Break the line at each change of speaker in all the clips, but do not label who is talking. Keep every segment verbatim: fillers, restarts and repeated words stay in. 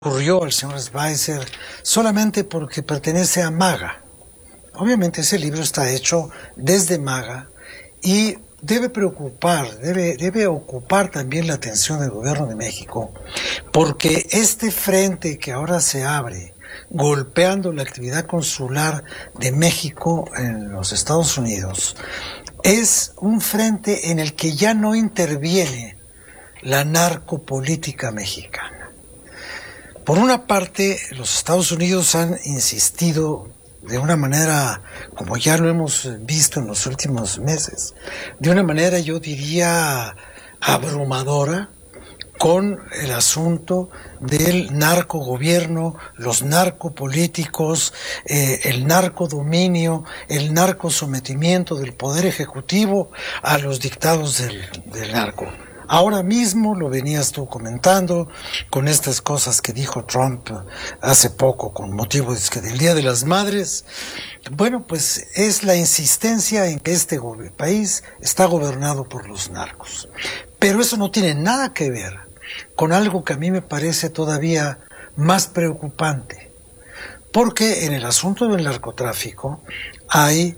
Ocurrió al señor Schweizer solamente porque pertenece a MAGA. Obviamente ese libro está hecho desde MAGA y debe preocupar, debe, debe ocupar también la atención del gobierno de México, porque este frente que ahora se abre, golpeando la actividad consular de México en los Estados Unidos, es un frente en el que ya no interviene la narcopolítica mexicana. Por una parte, los Estados Unidos han insistido de una manera, como ya lo hemos visto en los últimos meses, de una manera yo diría abrumadora, con el asunto del narcogobierno, los narcopolíticos, eh, el narcodominio, el narcosometimiento del poder ejecutivo a los dictados del, del narco. Ahora mismo lo venías tú comentando con estas cosas que dijo Trump hace poco con motivo del Día de las Madres. Bueno, pues es la insistencia en que este país está gobernado por los narcos. Pero eso no tiene nada que ver con algo que a mí me parece todavía más preocupante. Porque en el asunto del narcotráfico hay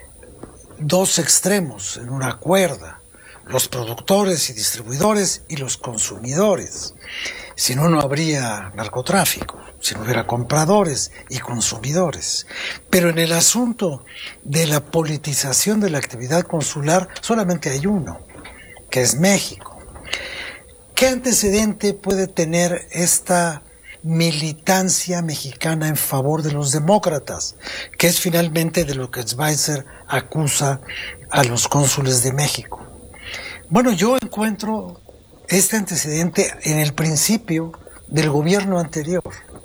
dos extremos en una cuerda: los productores y distribuidores y los consumidores. Si no, no habría narcotráfico, si no hubiera compradores y consumidores. Pero en el asunto de la politización de la actividad consular solamente hay uno, que es México. ¿Qué antecedente puede tener esta militancia mexicana en favor de los demócratas, que es finalmente de lo que Schweizer acusa a los cónsules de México? Bueno, yo encuentro este antecedente en el principio del gobierno anterior,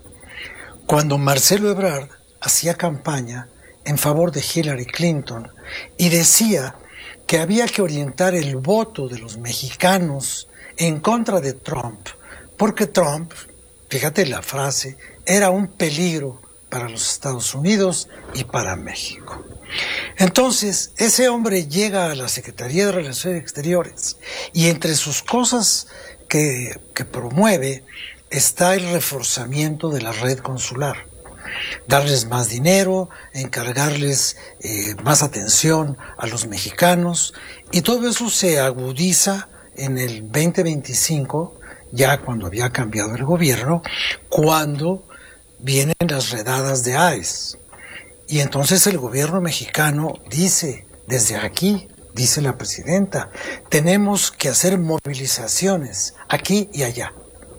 cuando Marcelo Ebrard hacía campaña en favor de Hillary Clinton y decía que había que orientar el voto de los mexicanos en contra de Trump, porque Trump, fíjate la frase, era un peligro para los Estados Unidos y para México. Entonces, ese hombre llega a la Secretaría de Relaciones Exteriores y entre sus cosas que, que promueve está el reforzamiento de la red consular. Darles más dinero, encargarles eh, más atención a los mexicanos, y todo eso se agudiza en el veinte veinticinco, ya cuando había cambiado el gobierno, cuando vienen las redadas de ICE. Y entonces el gobierno mexicano dice, desde aquí, dice la presidenta, tenemos que hacer movilizaciones aquí y allá.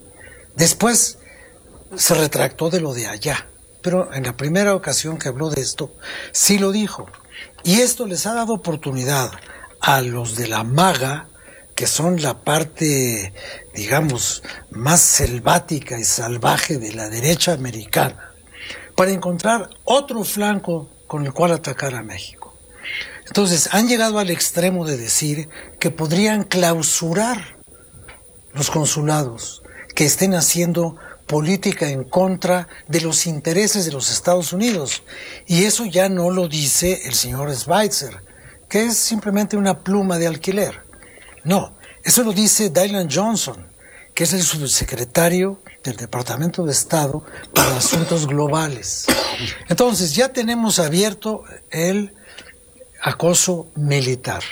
Después se retractó de lo de allá, pero en la primera ocasión que habló de esto, sí lo dijo. Y esto les ha dado oportunidad a los de la MAGA, que son la parte, digamos, más selvática y salvaje de la derecha americana, para encontrar otro flanco con el cual atacar a México. Entonces, han llegado al extremo de decir que podrían clausurar los consulados que estén haciendo política en contra de los intereses de los Estados Unidos. Y eso ya no lo dice el señor Schweizer, que es simplemente una pluma de alquiler. No, eso lo dice Dylan Johnson, que es el subsecretario del Departamento de Estado para Asuntos Globales. Entonces, ya tenemos abierto el acoso militar,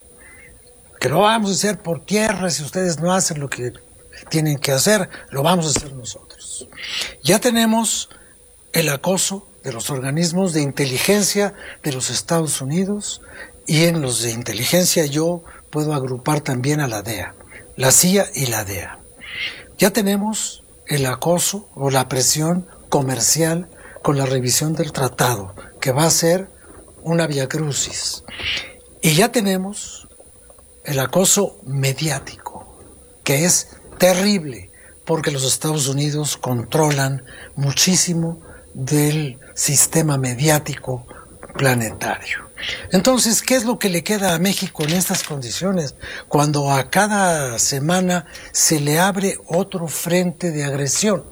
que lo vamos a hacer por tierra. Si ustedes no hacen lo que tienen que hacer, lo vamos a hacer nosotros. Ya tenemos el acoso de los organismos de inteligencia de los Estados Unidos, y en los de inteligencia yo puedo agrupar también a la D E A, la C I A y la D E A. Ya tenemos el acoso o la presión comercial con la revisión del tratado, que va a ser una viacrucis. Y ya tenemos el acoso mediático, que es terrible, porque los Estados Unidos controlan muchísimo del sistema mediático planetario. Entonces, ¿qué es lo que le queda a México en estas condiciones, cuando a cada semana se le abre otro frente de agresión?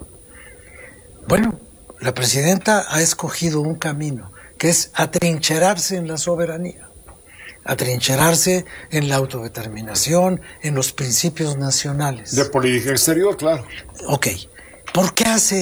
Bueno, la presidenta ha escogido un camino, que es atrincherarse en la soberanía, atrincherarse en la autodeterminación, en los principios nacionales.
De política exterior, claro.
Ok. ¿Por qué hace